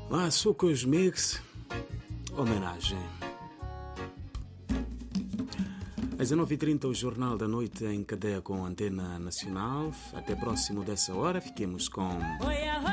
Sucos Mix, homenagem. Às 19h30, o Jornal da Noite em cadeia com a Antena Nacional. Até próximo dessa hora, fiquemos com